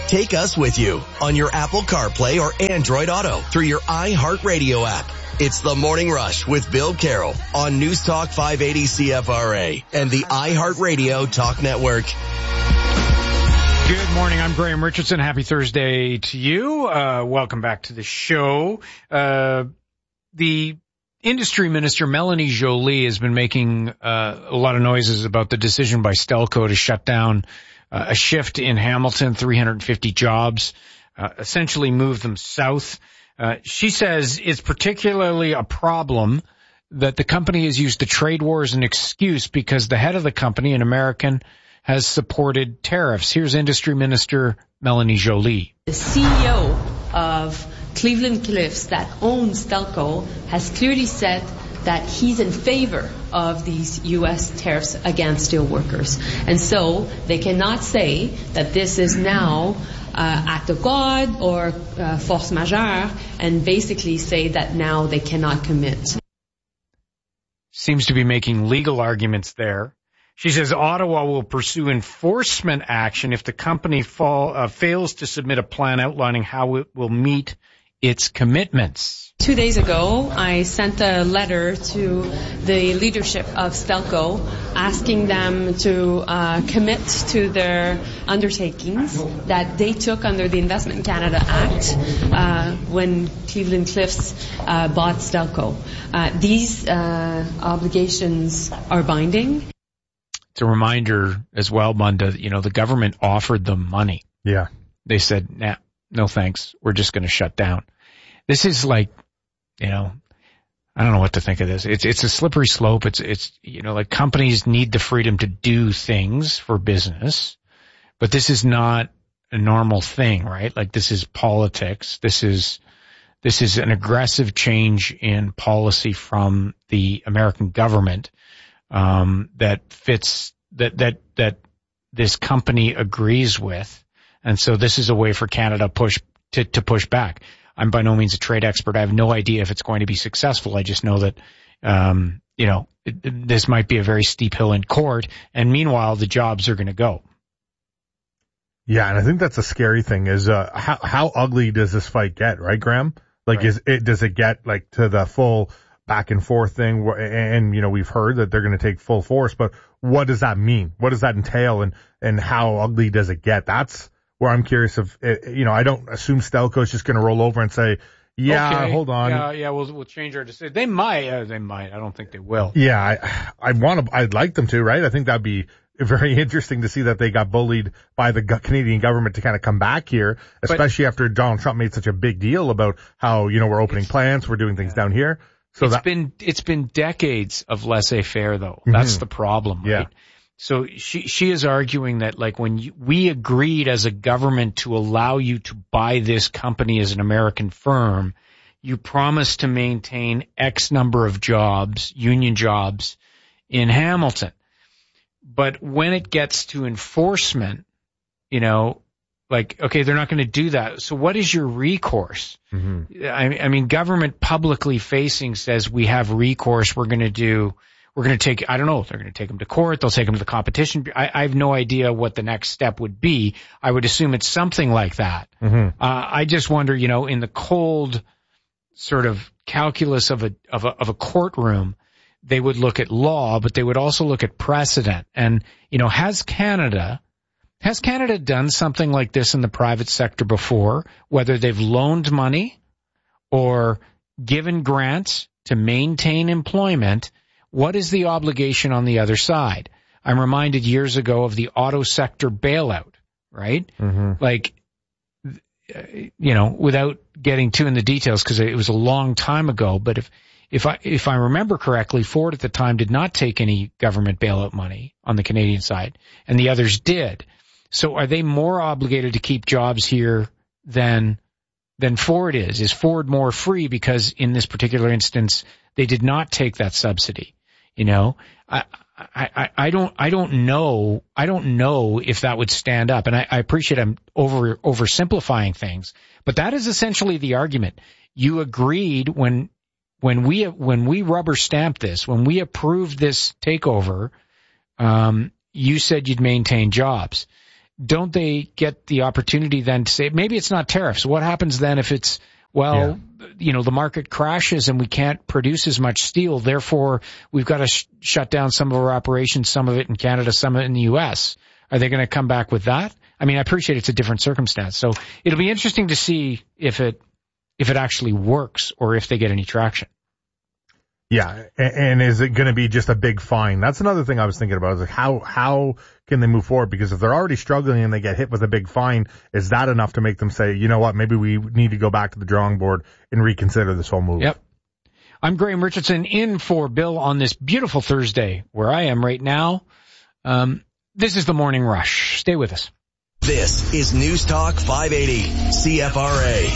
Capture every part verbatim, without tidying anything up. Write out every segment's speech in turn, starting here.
Take us with you on your Apple CarPlay or Android Auto through your iHeartRadio app. It's The Morning Rush with Bill Carroll on News Talk five eighty C F R A and the iHeartRadio Talk Network. Good morning. I'm Graham Richardson. Happy Thursday to you. Uh, welcome back to the show. Uh, the Industry Minister, Melanie Joly, has been making uh, a lot of noises about the decision by Stelco to shut down uh, a shift in Hamilton, three hundred fifty jobs, uh, essentially move them south. Uh, she says it's particularly a problem that the company has used the trade war as an excuse because the head of the company, an American, has supported tariffs. Here's Industry Minister Melanie Joly. The C E O of Cleveland Cliffs that owns Stelco has clearly said that he's in favor of these U S tariffs against steelworkers. And so they cannot say that this is now uh, act of God or uh, force majeure and basically say that now they cannot commit. Seems to be making legal arguments there. She says Ottawa will pursue enforcement action if the company fall, uh, fails to submit a plan outlining how it will meet its commitments. Two days ago, I sent a letter to the leadership of Stelco asking them to uh, commit to their undertakings that they took under the Investment Canada Act uh, when Cleveland Cliffs uh, bought Stelco. Uh, these uh, obligations are binding. It's a reminder as well, Munda, you know, the government offered them money. Yeah. They said, nah, no thanks. We're just going to shut down. This is like, you know, I don't know what to think of this. It's, it's a slippery slope. It's, it's, you know, like companies need the freedom to do things for business, but this is not a normal thing, right? Like this is politics. This is, this is an aggressive change in policy from the American government. Um, that fits, that, that, that this company agrees with. And so this is a way for Canada push, to, to push back. I'm by no means a trade expert. I have no idea if it's going to be successful. I just know that, um, you know, it, it, this might be a very steep hill in court. And meanwhile, the jobs are going to go. Yeah. And I think that's a scary thing is, uh, how, how ugly does this fight get, right, Graham? Like, right. is it, does it get like to the full back and forth thing? And, you know, we've heard that they're going to take full force, but what does that mean? What does that entail? And, and how ugly does it get? That's where I'm curious of, you know, I don't assume Stelco is just going to roll over and say, yeah, okay, hold on. Yeah, yeah, we'll, we'll change our decision. They might, uh, they might. I don't think they will. Yeah, I, I want to, I'd like them to, right? I think that'd be very interesting to see that they got bullied by the Canadian government to kind of come back here, especially but, after Donald Trump made such a big deal about how, you know, we're opening plants, we're doing things yeah. down here. So it's that, been, it's been decades of laissez-faire though. That's mm-hmm. the problem, right? Yeah. So she, she is arguing that like when you, we agreed as a government to allow you to buy this company as an American firm, you promised to maintain X number of jobs, union jobs in Hamilton. But when it gets to enforcement, you know, like, okay, they're not going to do that. So what is your recourse? Mm-hmm. I, I mean, government publicly facing says we have recourse. We're going to do, we're going to take, I don't know, they're going to take them to court. They'll take them to the competition. I, I have no idea what the next step would be. I would assume it's something like that. Mm-hmm. Uh, I just wonder, you know, in the cold sort of calculus of a, of a, of a courtroom, they would look at law, but they would also look at precedent. And, you know, has Canada, Has Canada done something like this in the private sector before, whether they've loaned money or given grants to maintain employment? What is the obligation on the other side? I'm reminded years ago of the auto sector bailout, right? Mm-hmm. Like, you know, without getting too in the details because it was a long time ago, but if If I, if I remember correctly, Ford at the time did not take any government bailout money on the Canadian side, and the others did. So are they more obligated to keep jobs here than, than Ford is? Is Ford more free because in this particular instance, they did not take that subsidy? You know, I, I, I don't, I don't know, I don't know if that would stand up. And I, I appreciate I'm over, oversimplifying things, but that is essentially the argument. You agreed when, when we, when we rubber stamped this, when we approved this takeover, um, you said you'd maintain jobs. don't they get the opportunity then to say, maybe it's not tariffs. What happens then if it's, well, yeah. you know, the market crashes and we can't produce as much steel, therefore we've got to sh- shut down some of our operations, some of it in Canada, some of it in the U S. Are they going to come back with that? I mean, I appreciate it's a different circumstance. So it'll be interesting to see if it, if it actually works or if they get any traction. Yeah, and is it going to be just a big fine? That's another thing I was thinking about. Is like how how can they move forward? Because if they're already struggling and they get hit with a big fine, is that enough to make them say, you know what, maybe we need to go back to the drawing board and reconsider this whole move? Yep. I'm Graham Richardson in for Bill on this beautiful Thursday where I am right now. Um, this is the Morning Rush. Stay with us. This is News Talk five eighty C F R A.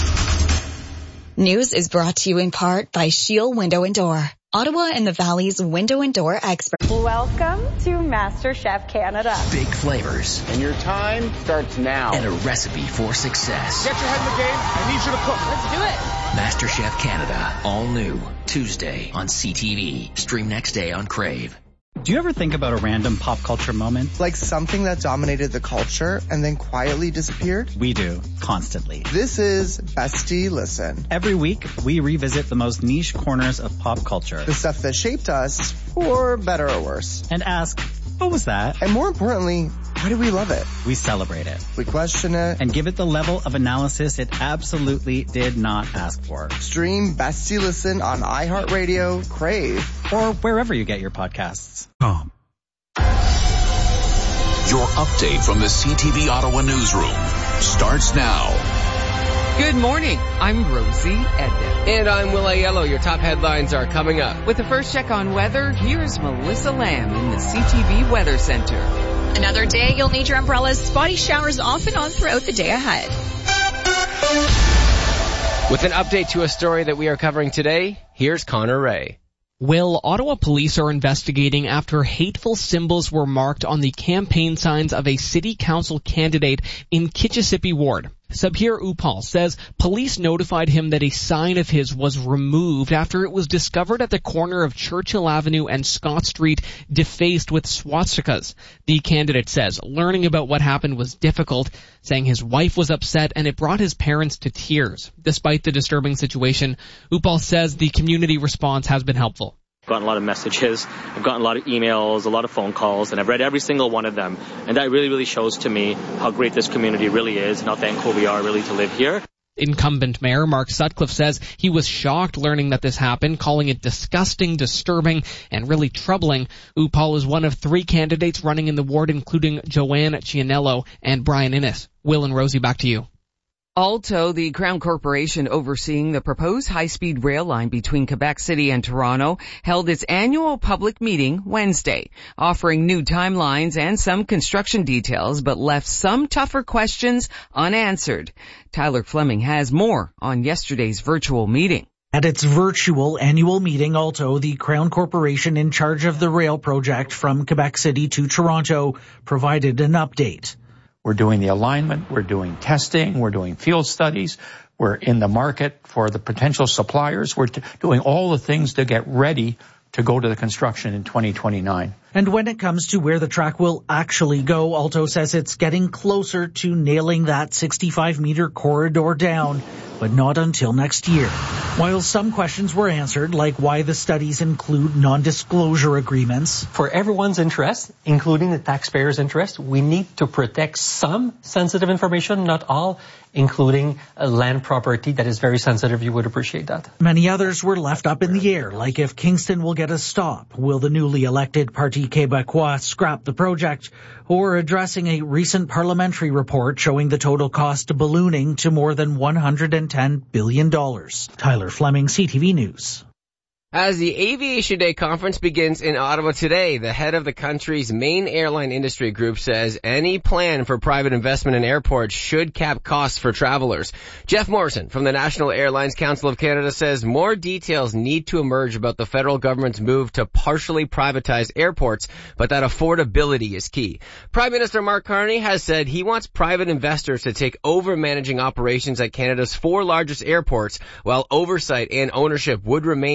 News is brought to you in part by Shield Window and Door, Ottawa and the Valley's window and door expert. Welcome to MasterChef Canada. Big flavors. And your time starts now. And a recipe for success. Get your head in the game. I need you to cook. Let's do it. MasterChef Canada. All new. Tuesday on C T V. Stream next day on Crave. Do you ever think about a random pop culture moment? Like something that dominated the culture and then quietly disappeared? We do, constantly. This is Bestie Listen. Every week, we revisit the most niche corners of pop culture. The stuff that shaped us, for better or worse. And ask, what was that? And more importantly, why do we love it? We celebrate it. We question it. And give it the level of analysis it absolutely did not ask for. Stream Bestie Listen on iHeartRadio, Crave, or wherever you get your podcasts. Um. Your update from the C T V Ottawa newsroom starts now. Good morning. I'm Rosie Edna. And I'm Will Aiello. Your top headlines are coming up. With the first check on weather, here's Melissa Lamb in the C T V Weather Center. Another day you'll need your umbrellas. Spotty showers off and on throughout the day ahead. With an update to a story that we are covering today, here's Connor Ray. Will, Ottawa police are investigating after hateful symbols were marked on the campaign signs of a city council candidate in Kitchissippi Ward. Sabir Upal says police notified him that a sign of his was removed after it was discovered at the corner of Churchill Avenue and Scott Street defaced with swastikas. The candidate says learning about what happened was difficult, saying his wife was upset and it brought his parents to tears. Despite the disturbing situation, Upal says the community response has been helpful. I've gotten a lot of messages, I've gotten a lot of emails, a lot of phone calls, and I've read every single one of them. And that really, really shows to me how great this community really is and how thankful we are really to live here. Incumbent Mayor Mark Sutcliffe says he was shocked learning that this happened, calling it disgusting, disturbing, and really troubling. Upal is one of three candidates running in the ward, including Joanne Cianello and Brian Innes. Will and Rosie, back to you. Alto, the Crown Corporation overseeing the proposed high-speed rail line between Quebec City and Toronto, held its annual public meeting Wednesday, offering new timelines and some construction details, but left some tougher questions unanswered. Tyler Fleming has more on yesterday's virtual meeting. At its virtual annual meeting, Alto, the Crown Corporation in charge of the rail project from Quebec City to Toronto, provided an update. We're doing the alignment, we're doing testing, we're doing field studies, we're in the market for the potential suppliers, we're t- doing all the things to get ready to go to the construction in twenty twenty-nine. And when it comes to where the track will actually go, Alto says it's getting closer to nailing that sixty-five meter corridor down, but not until next year. While some questions were answered, like why the studies include non-disclosure agreements. For everyone's interest, including the taxpayers' interest, we need to protect some sensitive information, not all, including a land property that is very sensitive. You would appreciate that. Many others were left up in the air, like if Kingston will get a stop, will the newly elected Parti Québécois scrap the project, or addressing a recent parliamentary report showing the total cost ballooning to more than one hundred ten billion dollars. Tyler Fleming, C T V News. As the Aviation Day conference begins in Ottawa today, the head of the country's main airline industry group says any plan for private investment in airports should cap costs for travelers. Jeff Morrison from the National Airlines Council of Canada says more details need to emerge about the federal government's move to partially privatize airports, but that affordability is key. Prime Minister Mark Carney has said he wants private investors to take over managing operations at Canada's four largest airports, while oversight and ownership would remain at the federal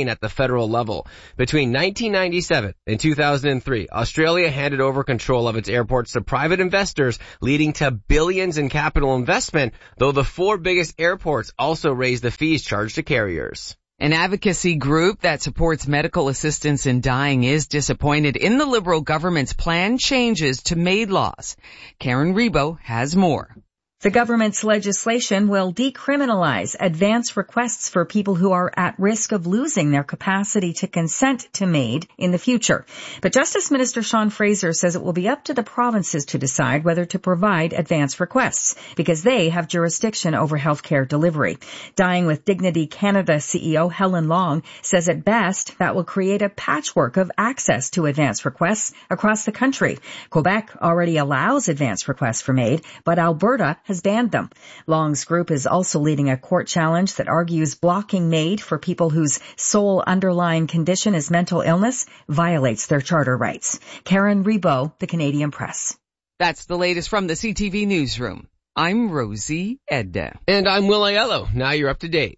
federal level. Between nineteen ninety-seven and two thousand three, Australia handed over control of its airports to private investors, leading to billions in capital investment, though the four biggest airports also raised the fees charged to carriers. An advocacy group that supports medical assistance in dying is disappointed in the Liberal government's planned changes to MAID laws. Karen Rebo has more. The government's legislation will decriminalize advance requests for people who are at risk of losing their capacity to consent to MAID in the future. But Justice Minister Sean Fraser says it will be up to the provinces to decide whether to provide advance requests because they have jurisdiction over healthcare delivery. Dying with Dignity Canada C E O Helen Long says at best that will create a patchwork of access to advance requests across the country. Quebec already allows advance requests for MAID, but Alberta has banned them. Long's group is also leading a court challenge that argues blocking MAID for people whose sole underlying condition is mental illness violates their charter rights. Karen Rebo, The Canadian Press. That's the latest from the C T V Newsroom. I'm Rosie Edda. And I'm Will Aiello. Now you're up to date.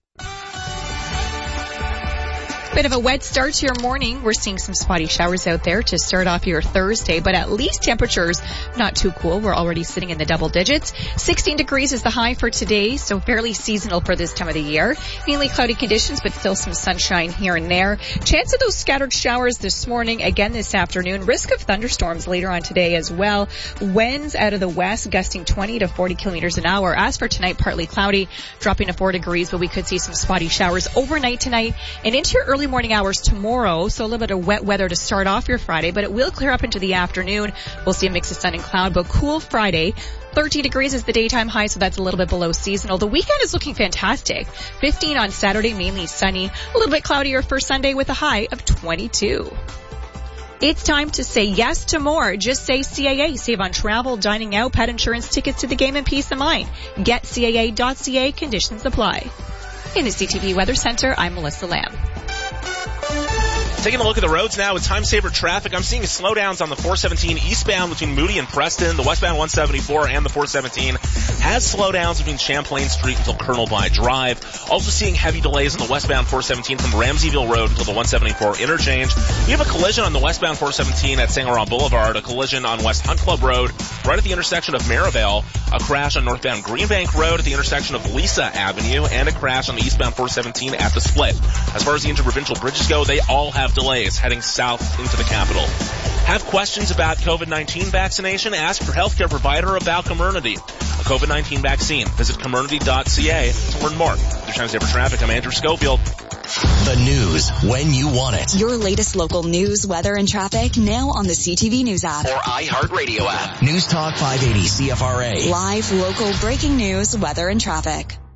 Bit of a wet start to your morning. We're seeing some spotty showers out there to start off your Thursday, but at least temperatures not too cool. We're already sitting in the double digits. sixteen degrees is the high for today, so fairly seasonal for this time of the year. Mainly cloudy conditions, but still some sunshine here and there. Chance of those scattered showers this morning, again this afternoon. Risk of thunderstorms later on today as well. Winds out of the west gusting twenty to forty kilometers an hour. As for tonight, partly cloudy, dropping to four degrees, but we could see some spotty showers overnight tonight and into your early morning hours tomorrow, so a little bit of wet weather to start off your Friday, but it will clear up into the afternoon. We'll see a mix of sun and cloud, but cool Friday. thirteen degrees is the daytime high, so that's a little bit below seasonal. The weekend is looking fantastic. fifteen on Saturday, mainly sunny. A little bit cloudier for Sunday with a high of twenty-two. It's time to say yes to more. Just say C A A. Save on travel, dining out, pet insurance, tickets to the game, and peace of mind. Get C A A dot C A. Conditions apply. In the C T V Weather Center, I'm Melissa Lamb. Taking a look at the roads now with time saver traffic, I'm seeing slowdowns on the four seventeen eastbound between Moody and Preston. The westbound one seventy-four and the four seventeen has slowdowns between Champlain Street until Colonel By Drive. Also seeing heavy delays on the westbound four seventeen from Ramseyville Road until the one seventy-four interchange. We have a collision on the westbound four seventeen at Saint Laurent Boulevard, a collision on West Hunt Club Road right at the intersection of Maryvale, a crash on northbound Greenbank Road at the intersection of Lisa Avenue, and a crash on the eastbound four seventeen at the split. As far as the interprovincial bridges go, they all have delays heading south into the capital. Have questions about COVID nineteen vaccination? Ask your healthcare provider about Comirnaty, a COVID nineteen vaccine. Visit Comirnaty dot C A to learn more. With Times Saver Traffic, I'm Andrew Schofield. The news when you want it. Your latest local news, weather, and traffic now on the C T V News app. Or iHeartRadio app. News Talk five eighty C F R A. Live, local, breaking news, weather, and traffic.